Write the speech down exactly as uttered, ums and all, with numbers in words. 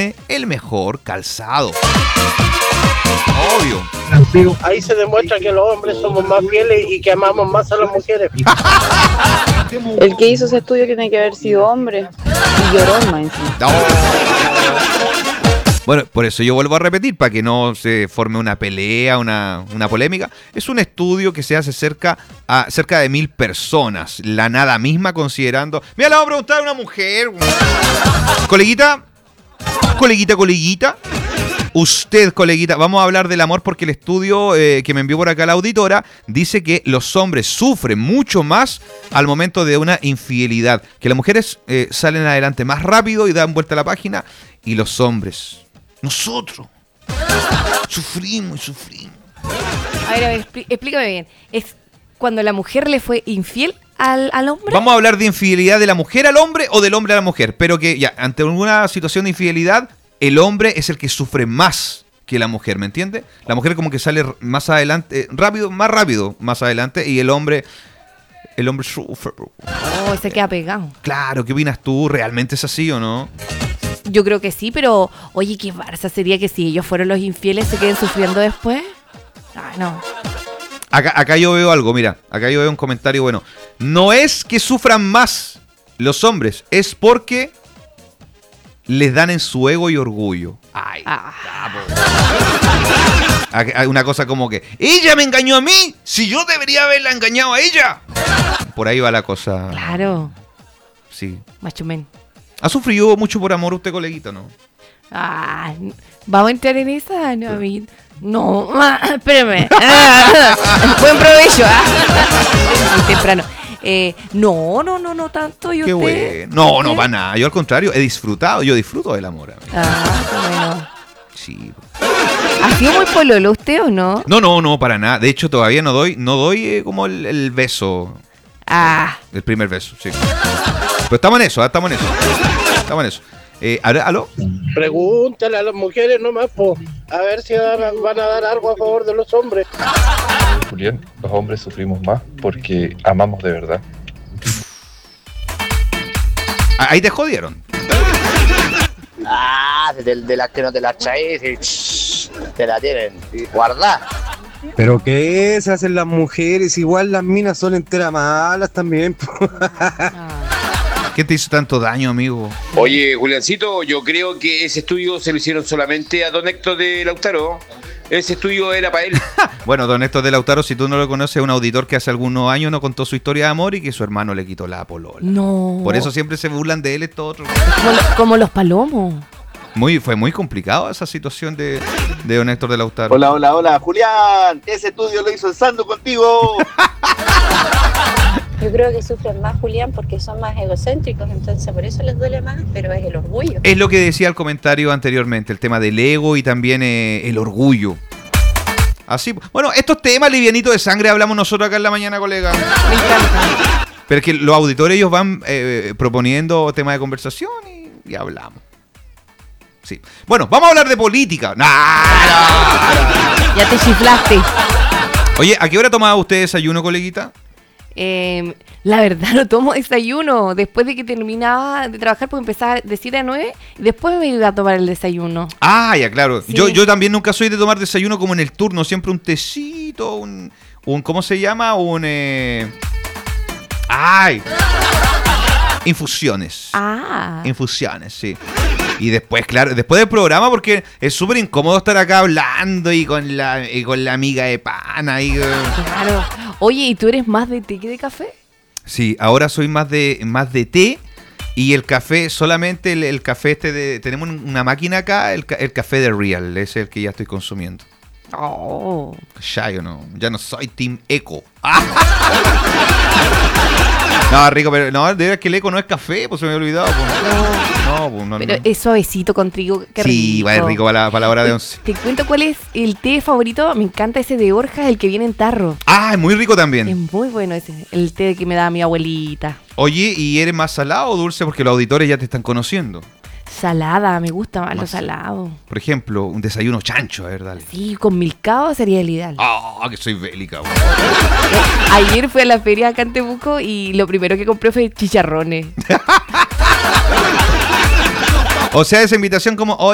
tiene el mejor calzado. Obvio. Ahí se demuestra que los hombres somos más fieles y que amamos más a las mujeres. El que hizo ese estudio tiene que haber sido hombre y lloró más encima. No. Bueno, por eso yo vuelvo a repetir, para que no se forme una pelea, una, una polémica. Es un estudio que se hace cerca a cerca de mil personas. La nada misma considerando... Mira, le vamos a preguntar a una mujer. Coleguita, coleguita, coleguita. Usted, coleguita, vamos a hablar del amor porque el estudio eh, que me envió por acá la auditora dice que los hombres sufren mucho más al momento de una infidelidad. Que las mujeres eh, salen adelante más rápido y dan vuelta a la página. Y los hombres... Nosotros sufrimos y sufrimos. A ver, a ver, explí- explícame bien. ¿Es cuando la mujer le fue infiel al, al hombre? Vamos a hablar de infidelidad de la mujer al hombre o del hombre a la mujer. Pero que ya, ante alguna situación de infidelidad, el hombre es el que sufre más que la mujer, ¿me entiendes? La mujer como que sale más adelante, rápido, más rápido más adelante, y el hombre... El hombre sufre. Oh, se queda pegado. Claro, ¿qué opinas tú? ¿Realmente es así o no? Yo creo que sí, pero oye, qué Barça sería que si ellos fueron los infieles se queden sufriendo después. Ay, no. Acá, acá yo veo algo, mira, acá yo veo un comentario bueno. No es que sufran más los hombres, es porque les dan en su ego y orgullo. Ay, Ah. Hay una cosa como que ella me engañó a mí, si yo debería haberla engañado a ella. Por ahí va la cosa. Claro, Sí. macho men. ¿Ha sufrido mucho por amor usted, coleguito, no? Ah, ¿vamos a entrar en esa? No, a mí- no. Ah, espérame. Ah, buen provecho. Ah. Muy temprano. Eh, no, no, no, no tanto. ¿Y Qué usted? bueno. No, no, ¿Usted? para nada. Yo al contrario, he disfrutado. Yo disfruto del amor. amigo. Ah, qué bueno. Sí. ¿Ha sido muy pololo usted o no? No, no, no, para nada. De hecho, todavía no doy, no doy eh, como el, el beso. Ah, El primer beso, sí. Pero estamos en eso, ¿eh? estamos en eso. Estamos en eso. Eh, ¿Aló? Pregúntale a las mujeres nomás, po, a ver si van a, van a dar algo a favor de los hombres. Julián, los hombres sufrimos más porque amamos de verdad. Ahí te jodieron. Ah, de, de las que no te las traes, y, shh, te la tienen guardá. Pero qué se hacen las mujeres, igual las minas son enteras malas también. po. ¿Qué te hizo tanto daño, amigo? Oye, Juliancito, yo creo que ese estudio se lo hicieron solamente a don Héctor de Lautaro. Ese estudio era para él. Bueno, don Héctor de Lautaro, si tú no lo conoces, es un auditor que hace algunos años nos contó su historia de amor y que su hermano le quitó la polola. no. Por eso siempre se burlan de él estos otros. Como, lo- como los palomos. Muy, fue muy complicado esa situación de, de don Héctor de Lautaro. Hola, hola, hola, Julián, ese estudio lo hizo el Santo contigo. Yo creo que sufren más, Julián, porque son más egocéntricos, entonces por eso les duele más, pero es el orgullo. Es lo que decía el comentario anteriormente, el tema del ego y también eh, el orgullo. Así, bueno, estos temas livianitos de sangre hablamos nosotros acá en la mañana, colega. Me encanta. Pero es que los auditores ellos van eh, proponiendo temas de conversación y, y hablamos. Sí. Bueno, vamos a hablar de política. ¡Nah, no! Ya te chiflaste. Oye, ¿a qué hora tomaba usted desayuno, coleguita? Eh, la verdad no tomo desayuno. Después de que terminaba de trabajar, pues empezaba de siete a nueve. Y después me iba a tomar el desayuno. Ah, ya, claro. Sí. Yo, yo también nunca soy de tomar desayuno como en el turno. Siempre un tecito, un... un ¿cómo se llama? Un... Eh... ¡Ay! Infusiones. Ah. Infusiones, sí. Y después, claro, después del programa, porque es súper incómodo estar acá hablando y con la, y con la amiga de pana. Y, Claro. Oye, ¿y tú eres más de té que de café? sí, ahora soy más de, más de té y el café, solamente el, el café este de... Tenemos una máquina acá, el, ca- el café de Real, es el que ya estoy consumiendo. Oh. Ya yo no, ya no soy Team Eco. No, rico, pero no, de verdad que el Eco no es café, pues se me había olvidado. Pues. No, pues no, Pero no. es suavecito con trigo. Qué Sí, rico. va, es rico para la, para la hora de once. Te cuento cuál es el té favorito. Me encanta ese de Orjas, el que viene en tarro. Ah, es muy rico también. Es muy bueno ese. El té que me da mi abuelita. Oye, ¿y eres más salado o dulce? Porque los auditores ya te están conociendo. Salada, me gusta más lo Más- salado. Por ejemplo, un desayuno chancho, a ver, dale. Sí, con milcao sería el ideal. Ah, que soy bélica, güey. Ayer fui a la feria acá en Temuco y lo primero que compré fue chicharrones. O sea, esa invitación como,